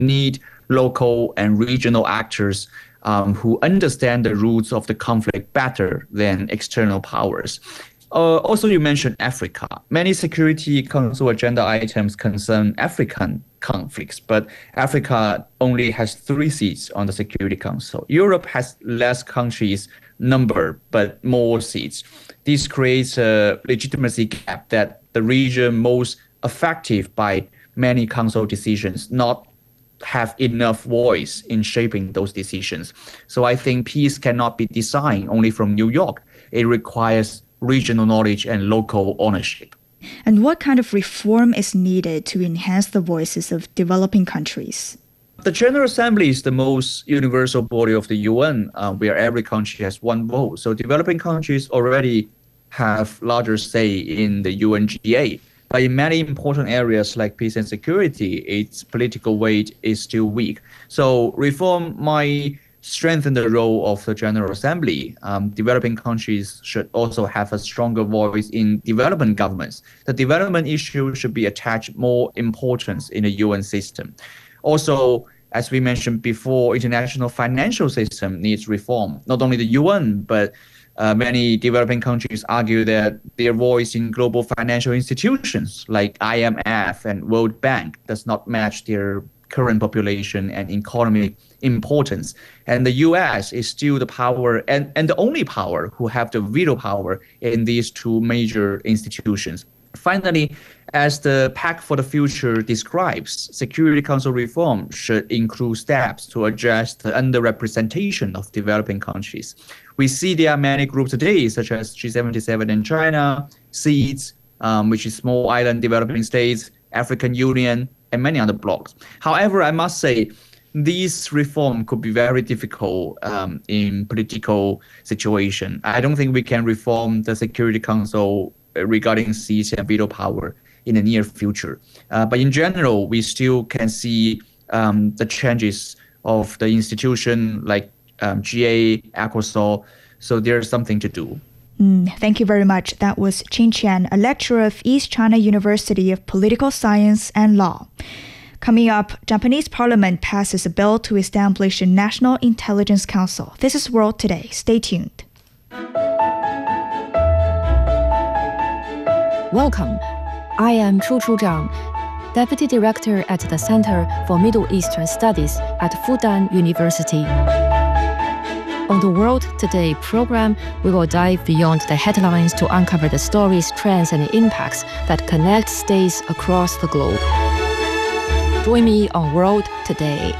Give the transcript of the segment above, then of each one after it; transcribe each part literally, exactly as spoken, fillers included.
need local and regional actors um, who understand the roots of the conflict better than external powers. Uh, also, you mentioned Africa. Many Security Council agenda items concern African conflicts, but Africa only has three seats on the Security Council. Europe has less countries number, but more seats. This creates a legitimacy gap that the region most affected by many council decisions not have enough voice in shaping those decisions. So I think peace cannot be designed only from New York. It requires regional knowledge and local ownership. And what kind of reform is needed to enhance the voices of developing countries? The General Assembly is the most universal body of the U N, uh, where every country has one vote. So developing countries already have larger say in the U N G A. But in many important areas like peace and security, its political weight is still weak. So reform might strengthen the role of the General Assembly. Um, developing countries should also have a stronger voice in development governments. The development issue should be attached more importance in the U N system. Also, as we mentioned before, international financial system needs reform. Not only the U N, but uh, many developing countries argue that their voice in global financial institutions like I M F and World Bank does not match their current population and economic importance. And the U S is still the power and, and the only power who have the veto power in these two major institutions. Finally, as the Pact for the Future describes, Security Council reform should include steps to address the underrepresentation of developing countries. We see there are many groups today, such as G seventy-seven in China, SEEDS, um, which is small island developing states, African Union, and many other blocs. However, I must say, these reform could be very difficult um, in political situation. I don't think we can reform the Security Council regarding seats and veto power in the near future. Uh, but in general, we still can see um, the changes of the institution like um, G A, ECOSOC. So there's something to do. Mm, thank you very much. That was Qin Qian, a lecturer of East China University of Political Science and Law. Coming up, Japanese Parliament passes a bill to establish a National Intelligence Council. This is World Today. Stay tuned. Welcome. I am Chu Chu Zhang, Deputy Director at the Center for Middle Eastern Studies at Fudan University. On the World Today program, we will dive beyond the headlines to uncover the stories, trends, and impacts that connect states across the globe. Join me on World Today.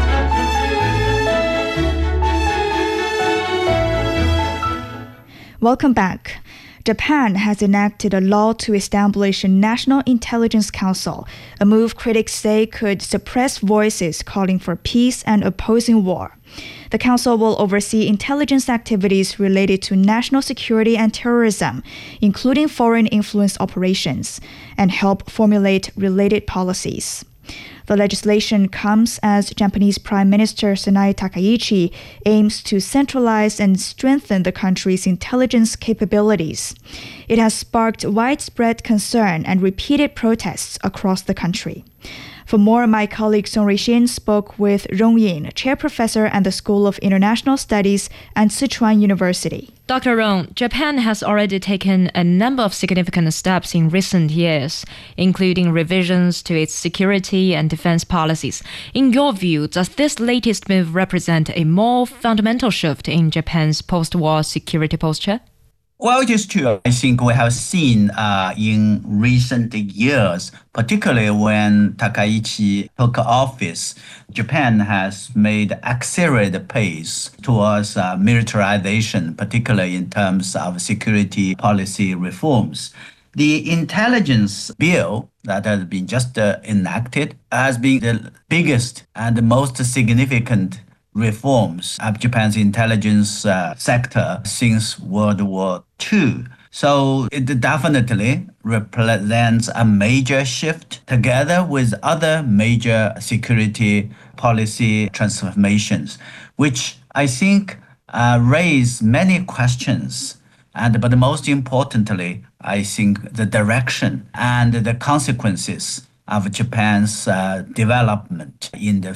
Welcome back. Japan has enacted a law to establish a National Intelligence Council, a move critics say could suppress voices calling for peace and opposing war. The council will oversee intelligence activities related to national security and terrorism, including foreign influence operations, and help formulate related policies. The legislation comes as Japanese Prime Minister Sanae Takaichi aims to centralize and strengthen the country's intelligence capabilities. It has sparked widespread concern and repeated protests across the country. For more, my colleague Song Ruixin spoke with Rong Yin, Chair Professor at the School of International Studies at Sichuan University. Doctor Rong, Japan has already taken a number of significant steps in recent years, including revisions to its security and defense policies. In your view, does this latest move represent a more fundamental shift in Japan's post-war security posture? Well, it is true. I think we have seen uh, in recent years, particularly when Takaichi took office, Japan has made accelerated pace towards uh, militarization, particularly in terms of security policy reforms. The intelligence bill that has been just uh, enacted has been the biggest and the most significant reforms of Japan's intelligence uh, sector since World War Two. So it definitely represents a major shift together with other major security policy transformations, which I think uh, raise many questions. And but most importantly, I think the direction and the consequences of Japan's uh, development in the